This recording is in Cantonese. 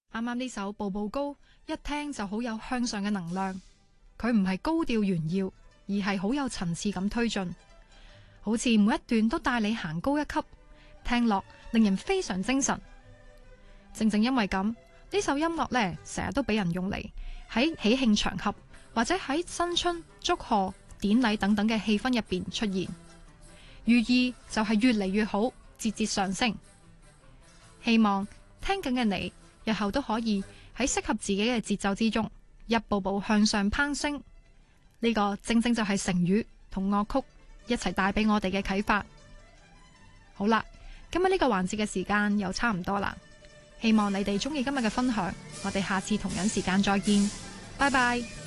啱啱呢首《步步高》一聽就好有向上嘅能量，佢唔係高調炫耀，而係好有層次咁推進，好似每一段都帶你行高一級，聽落令人非常精神。正正因為咁，呢首音樂呢成日都俾人用嚟喺喜慶場合或者喺新春祝賀典禮等等嘅氣氛入邊出現，寓意就係越嚟越好，節節上升。希望聽緊嘅你日後都可以喺適合自己嘅節奏之中，一步步向上攀升。呢個正正就係成語同樂曲一齊帶俾我哋嘅啟發。好啦，今日呢個環節嘅時間又差唔多啦，希望你哋中意今日嘅分享，我哋下次同樣時間再見，拜拜。